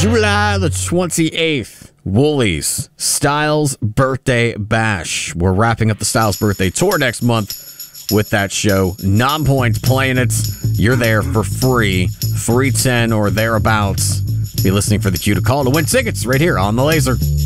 July the 28th, Woolies Styles Birthday Bash. We're wrapping up the Styles Birthday Tour next month with that show. Nonpoint playing it. You're there for free. 310 or thereabouts. Be listening for the cue to call to win tickets right here on The Laser.